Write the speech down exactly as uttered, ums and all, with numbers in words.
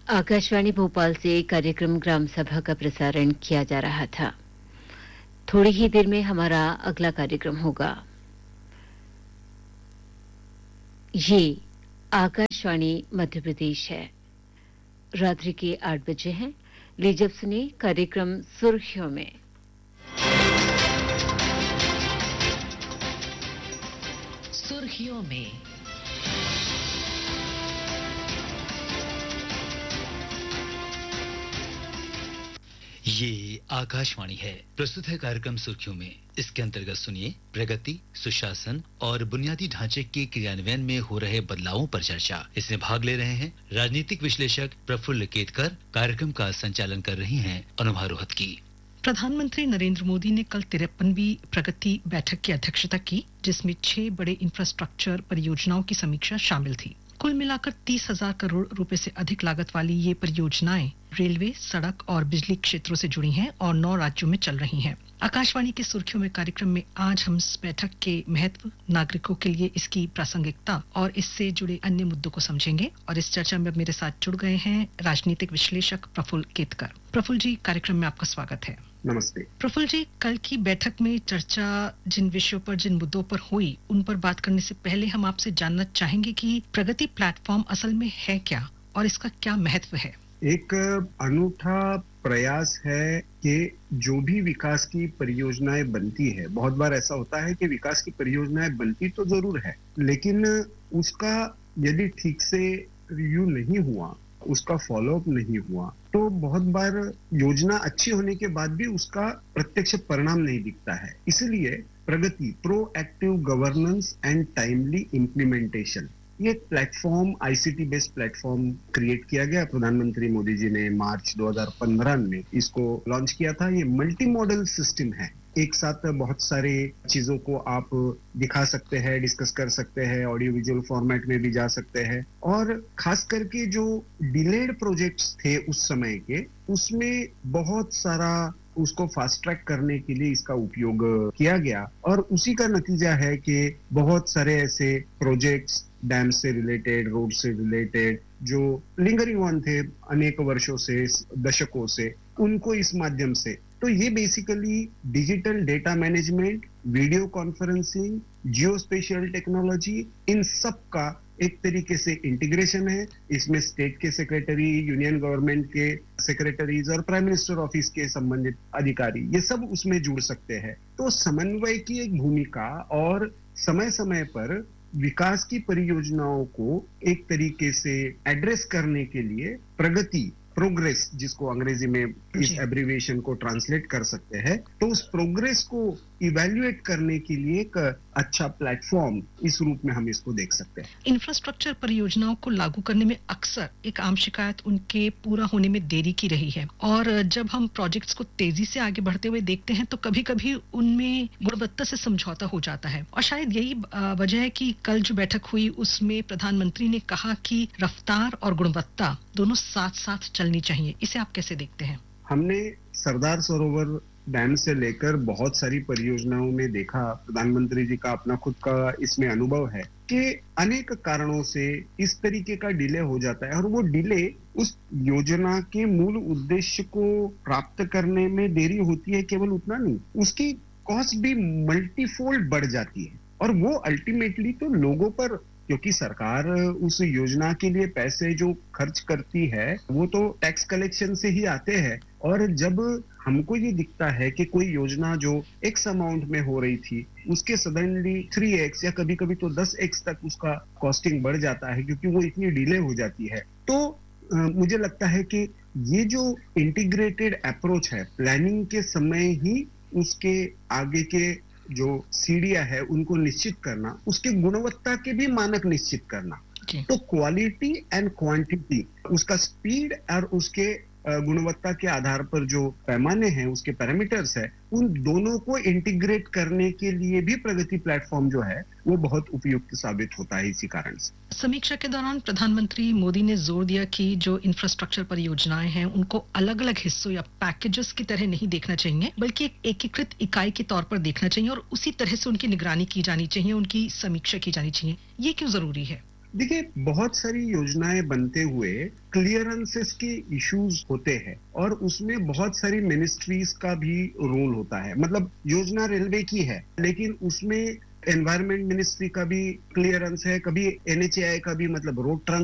आकाशवाणी भोपाल से कार्यक्रम ग्राम सभा का प्रसारण किया जा रहा था। थोड़ी ही देर में हमारा अगला कार्यक्रम होगा। ये आकाशवाणी मध्य प्रदेश है। रात्रि के आठ बजे हैं। लीजिए अब सुनिए कार्यक्रम सुर्खियों में। सुर्खियों में ये आकाशवाणी है। प्रस्तुत है कार्यक्रम सुर्खियों में। इसके अंतर्गत सुनिए प्रगति, सुशासन और बुनियादी ढांचे के क्रियान्वयन में हो रहे बदलावों पर चर्चा। इसमें भाग ले रहे हैं राजनीतिक विश्लेषक प्रफुल्ल केतकर। कार्यक्रम का संचालन कर रही हैं अनुभा रोहतगी। प्रधानमंत्री नरेंद्र मोदी ने कल तिरपनवीं प्रगति बैठक की अध्यक्षता की, जिसमें छह बड़े इंफ्रास्ट्रक्चर परियोजनाओं की समीक्षा शामिल थी। कुल मिलाकर तीस हजार करोड़ रुपए से अधिक लागत वाली ये परियोजनाएं रेलवे, सड़क और बिजली क्षेत्रों से जुड़ी हैं और नौ राज्यों में चल रही हैं। आकाशवाणी की सुर्खियों में कार्यक्रम में आज हम इस बैठक के महत्व, नागरिकों के लिए इसकी प्रासंगिकता और इससे जुड़े अन्य मुद्दों को समझेंगे। और इस चर्चा में अब मेरे साथ जुड़ गए हैं राजनीतिक विश्लेषक प्रफुल्ल केतकर। प्रफुल्ल जी, कार्यक्रम में आपका स्वागत है। नमस्ते। प्रफुल्ल जी, कल की बैठक में चर्चा जिन विषयों पर, जिन मुद्दों पर हुई, उन पर बात करने से पहले हम आपसे जानना चाहेंगे कि प्रगति प्लेटफॉर्म असल में है क्या और इसका क्या महत्व है। एक अनूठा प्रयास है कि जो भी विकास की परियोजनाएं बनती है, बहुत बार ऐसा होता है कि विकास की परियोजनाएं बनती तो जरूर है, लेकिन उसका यदि ठीक से रिव्यू नहीं हुआ, उसका फॉलोअप नहीं हुआ, तो बहुत बार योजना अच्छी होने के बाद भी उसका प्रत्यक्ष परिणाम नहीं दिखता है। इसलिए प्रगति, proactive governance and timely implementation, ये platform, ICT based platform create किया गया। प्रधानमंत्री मोदी जी ने मार्च दो हज़ार पंद्रह में इसको लॉन्च किया था। ये मल्टी मॉडल सिस्टम है। एक साथ बहुत सारे चीजों को आप दिखा सकते हैं, डिस्कस कर सकते हैं, ऑडियो विजुअल फॉर्मेट में भी जा सकते हैं। और खास करके जो डिलेड प्रोजेक्ट्स थे उस समय के, उसमें बहुत सारा उसको फास्ट ट्रैक करने के लिए इसका उपयोग किया गया। और उसी का नतीजा है कि बहुत सारे ऐसे प्रोजेक्ट्स डैम से रिलेटेड, रोड से रिलेटेड, जो लिंगरिंग वन थे अनेक वर्षों से, दशकों से, उनको इस माध्यम से, तो ये basically digital data management, video conferencing, जियो स्पेशियल टेक्नोलॉजी, इन सब का एक तरीके से इंटीग्रेशन है। इसमें स्टेट के सेक्रेटरी, यूनियन गवर्नमेंट के सेक्रेटरीज और प्राइम मिनिस्टर ऑफिस के संबंधित अधिकारी, ये सब उसमें जुड़ सकते हैं। तो समन्वय की एक भूमिका और समय समय पर विकास की परियोजनाओं को एक तरीके से एड्रेस करने के लिए प्रगति, प्रोग्रेस, जिसको अंग्रेजी में इस एब्रिविएशन को ट्रांसलेट कर सकते हैं, तो उस प्रोग्रेस को इवैल्यूएट करने के लिए एक अच्छा प्लेटफॉर्म इस रूप में हम इसको देख सकते हैं। इंफ्रास्ट्रक्चर परियोजनाओं को लागू करने में अक्सर एक आम शिकायत उनके पूरा होने में देरी की रही है। और जब हम प्रोजेक्ट्स को तेजी से आगे बढ़ते हुए देखते हैं तो कभी कभी उनमें गुणवत्ता से समझौता हो जाता है। और शायद यही वजह है कि कल जो बैठक हुई उसमें प्रधानमंत्री ने कहा कि रफ्तार और गुणवत्ता दोनों साथ साथ चलनी चाहिए। इसे आप कैसे देखते हैं? हमने सरदार सरोवर डैम से लेकर बहुत सारी परियोजनाओं में देखा, प्रधानमंत्री जी का अपना खुद का इसमें अनुभव है कि अनेक कारणों से इस तरीके का डिले हो जाता है। और वो डिले उस योजना के मूल उद्देश्य को प्राप्त करने में देरी होती है, केवल उतना नहीं, उसकी कॉस्ट भी मल्टीफोल्ड बढ़ जाती है। और वो अल्टीमेटली तो लोगों पर, क्योंकि सरकार उस योजना के लिए पैसे जो खर्च करती है वो तो टैक्स कलेक्शन से ही आते हैं। और जब हमको ये दिखता है कि कोई योजना जो एक्स अमाउंट में हो रही थी, उसके सडनली थ्री एक्स या कभी कभी तो दस एक्स तक उसका कॉस्टिंग बढ़ जाता है, क्योंकि वो इतनी डिले हो जाती है। तो आ, मुझे लगता है कि ये जो इंटीग्रेटेड अप्रोच है, प्लानिंग के समय ही उसके आगे के जो सीढ़ियां है उनको निश्चित करना, उसके गुणवत्ता के भी मानक निश्चित करना, तो क्वालिटी एंड क्वांटिटी, उसका स्पीड और उसके गुणवत्ता के आधार पर जो पैमाने हैं, उसके पैरामीटर्स है, उन दोनों को इंटीग्रेट करने के लिए भी प्रगति प्लेटफॉर्म जो है वो बहुत उपयुक्त साबित होता है। इसी कारण से समीक्षा के दौरान प्रधानमंत्री मोदी ने जोर दिया कि जो इंफ्रास्ट्रक्चर परियोजनाएं हैं उनको अलग अलग हिस्सों या पैकेजेस की तरह नहीं देखना चाहिए, बल्कि एक एकीकृत इकाई के तौर पर देखना चाहिए और उसी तरह से उनकी निगरानी की जानी चाहिए, उनकी समीक्षा की जानी चाहिए। ये क्यों जरूरी है? देखिए, बहुत सारी योजनाएं बनते हुए क्लियरेंसेस के इश्यूज होते हैं और उसमें बहुत सारी मिनिस्ट्रीज का भी रोल होता है। मतलब योजना रेलवे की है लेकिन उसमें एनवायरमेंट मिनिस्ट्री का भी क्लियरेंस है, कभी एनएचएआई का भी, मतलब रोड ट्रांसपोर्ट